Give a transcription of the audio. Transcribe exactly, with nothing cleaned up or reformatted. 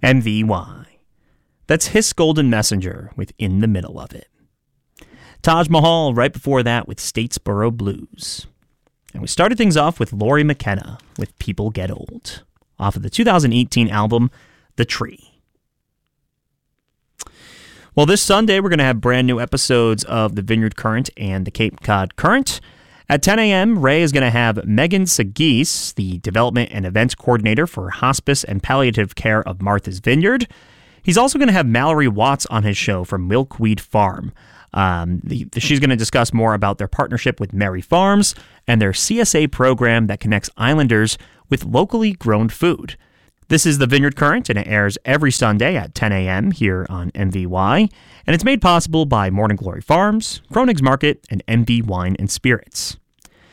M V Y. That's Hiss Golden Messenger with In the Middle of It. Taj Mahal right before that with Statesboro Blues. And we started things off with Lori McKenna with People Get Old, off of the two thousand eighteen album, The Tree. Well, this Sunday, we're going to have brand new episodes of the Vineyard Current and the Cape Cod Current. At ten a.m., Ray is going to have Megan Sagis, the Development and Events Coordinator for Hospice and Palliative Care of Martha's Vineyard. He's also going to have Mallory Watts on his show from Milkweed Farm. Um, the, she's going to discuss more about their partnership with Mary Farms and their C S A program that connects islanders with locally grown food. This is the Vineyard Current, and it airs every Sunday at ten a.m. here on M V Y, and it's made possible by Morning Glory Farms, Kronig's Market, and M V Wine and Spirits.